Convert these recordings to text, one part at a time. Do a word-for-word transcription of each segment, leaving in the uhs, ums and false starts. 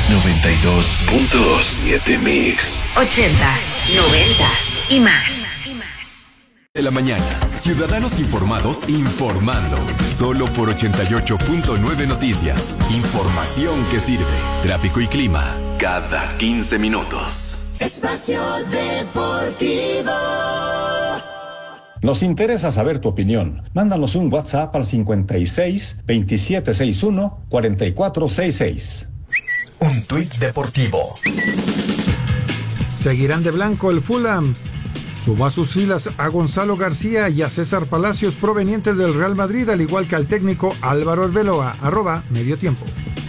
noventa y dos punto siete Mix. Ochentas, noventas y más. De la mañana, ciudadanos informados informando. Solo por ochenta y ocho punto nueve Noticias. Información que sirve. Tráfico y clima cada quince minutos. Espacio Deportivo. Nos interesa saber tu opinión. Mándanos un WhatsApp al cincuenta y seis, veintisiete sesenta y uno, cuarenta y cuatro sesenta y seis. Un tuit deportivo. Seguirán de blanco el Fulham. Sumó a sus filas a Gonzalo García y a César Palacios provenientes del Real Madrid, al igual que al técnico Álvaro Arbeloa, arroba medio tiempo.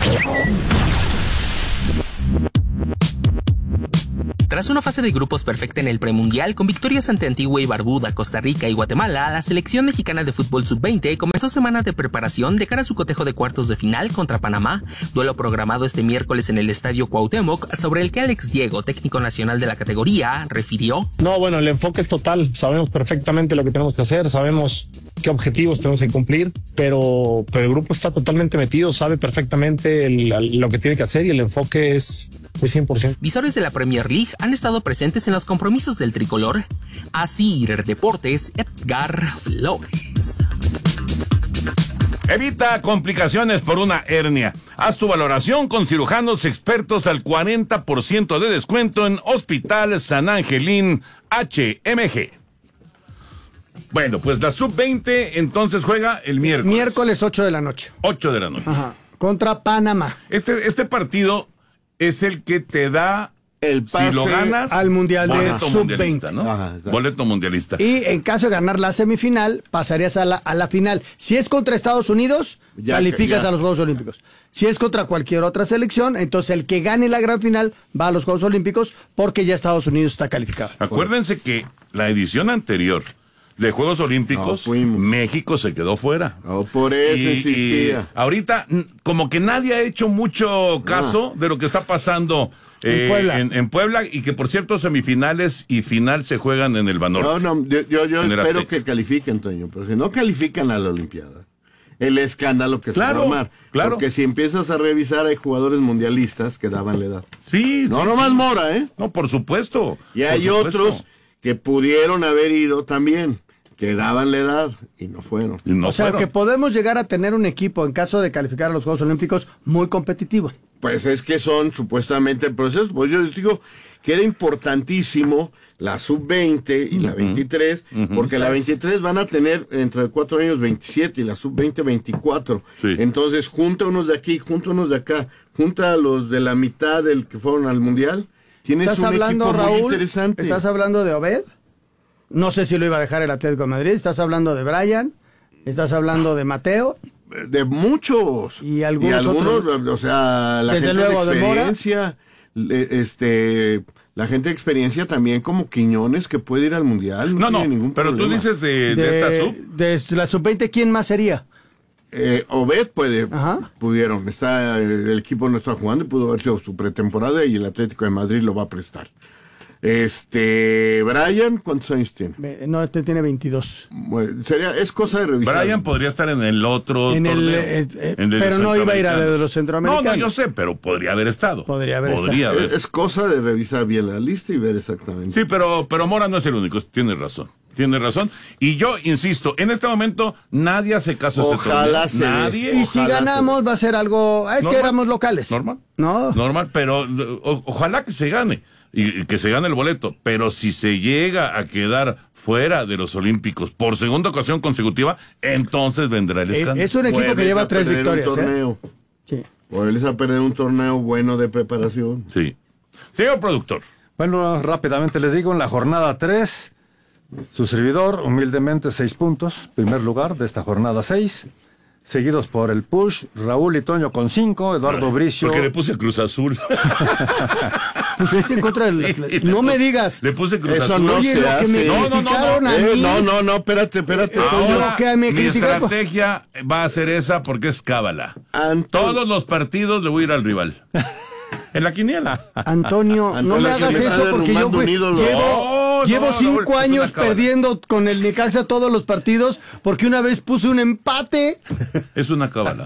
Tras una fase de grupos perfecta en el premundial, con victorias ante Antigua y Barbuda, Costa Rica y Guatemala, la selección mexicana de fútbol sub veinte comenzó semana de preparación de cara a su cotejo de cuartos de final contra Panamá, duelo programado este miércoles en el Estadio Cuauhtémoc, sobre el que Alex Diego, técnico nacional de la categoría, refirió: No, bueno, el enfoque es total, sabemos perfectamente lo que tenemos que hacer, sabemos qué objetivos tenemos que cumplir, pero, pero el grupo está totalmente metido, sabe perfectamente el, lo que tiene que hacer y el enfoque es de cien por ciento. Visores de la Premier League han estado presentes en los compromisos del tricolor. Asir Deportes, Edgar Flores. Evita complicaciones por una hernia. Haz tu valoración con cirujanos expertos al cuarenta por ciento de descuento en Hospital San Angelín H M G. Bueno, pues la sub veinte entonces juega el miércoles. Miércoles ocho de la noche. ocho de la noche. Ajá. Contra Panamá. Este, este partido es el que te da el pase si lo ganas al mundial de sub veinte, ¿no? Ajá, boleto mundialista. Y en caso de ganar la semifinal, pasarías a la, a la final. Si es contra Estados Unidos, ya, calificas ya. a los Juegos Olímpicos. Si es contra cualquier otra selección, entonces el que gane la gran final va a los Juegos Olímpicos porque ya Estados Unidos está calificado. Acuérdense que la edición anterior de Juegos Olímpicos, no, México se quedó fuera. No, por eso y, existía. Y ahorita, como que nadie ha hecho mucho caso ah. de lo que está pasando eh, en, Puebla. En, en Puebla, y que por cierto semifinales y final se juegan en el Banorte. No, no, yo, yo, yo espero que califiquen, Toño, pero si no califican a la Olimpiada, el escándalo que claro, se va a armar. Claro. Porque si empiezas a revisar, hay jugadores mundialistas que daban la edad. Sí, No, sí, nomás sí. Mora, ¿eh? No, por supuesto. Y hay por supuesto. otros que pudieron haber ido también, que daban la edad y no fueron. Y no o sea, fueron. que podemos llegar a tener un equipo, en caso de calificar a los Juegos Olímpicos, muy competitivo. Pues es que son supuestamente procesos. Pues yo les digo que era importantísimo la sub veinte y uh-huh. la veintitrés, uh-huh. porque la veintitrés van a tener dentro de cuatro años veintisiete y la sub veinte veinticuatro. Sí. Entonces, junta unos de aquí, junta unos de acá, junta a los de la mitad del que fueron al Mundial. Tienes ¿Estás un hablando, equipo Raúl, muy interesante. ¿Estás hablando de Obed? No sé si lo iba a dejar el Atlético de Madrid. ¿Estás hablando de Brian? ¿Estás hablando de Mateo? De muchos. Y algunos, y algunos otros. O sea, la Desde gente luego, de de Mora. experiencia, este, la gente de experiencia también como Quiñones que puede ir al Mundial. No, No, no, tiene ningún pero problema. tú dices de, de, De, esta sub. de la sub veinte, ¿quién más sería? Eh, Obed puede, Ajá. pudieron. Está, el equipo no está jugando, pudo haber sido su pretemporada y el Atlético de Madrid lo va a prestar. Este, Brian, ¿cuántos años tiene? No, este tiene veintidós. Bueno, sería, es cosa de revisar. Brian podría estar en el otro En el, torneo, eh, eh, en el pero no iba a ir a centroamericano. de los centroamericanos. No, no, yo sé, pero podría haber estado. Podría haber podría estado. Haber. Es cosa de revisar bien la lista y ver exactamente. Sí, pero, pero Mora no es el único, tiene razón. Tiene razón. Y yo insisto, en este momento nadie hace caso a ese Ojalá torneo. se Nadie. Y si Ojalá ganamos va a ser algo... Es Normal. que éramos locales. Normal. No. Normal, pero o- ojalá que se gane. Y, y que se gane el boleto. Pero si se llega a quedar fuera de los Olímpicos por segunda ocasión consecutiva, entonces vendrá el Eh, escándalo. es un equipo que Vuelves lleva a tres perder victorias. un torneo. ¿eh? Sí. Vuelves a perder un torneo bueno de preparación. Sí. Señor productor. Bueno, rápidamente les digo, en la jornada tres, su servidor, humildemente, seis puntos, primer lugar de esta jornada seis, seguidos por el Push, Raúl y Toño con cinco, Eduardo Bricio. Porque le puse Cruz Azul. Pusiste en contra del... No me digas. Le puse Cruz Eso Azul. no Oye, se lo que hace. me No, no, no, criticaron no. a Eh, mí. no, no, no, espérate, espérate. Ahora, Lo que me mi criticaron. estrategia va a ser esa porque es cábala. Anton- Todos los partidos le voy a ir al rival. En la quiniela. Antonio, no Antonio, me que hagas me está eso porque yo derrumbando fui- un ídolo. llevo, No, llevo no, cinco Raúl, es una años cábala. perdiendo con el Necaxa todos los partidos porque una vez puse un empate. Es una cábala.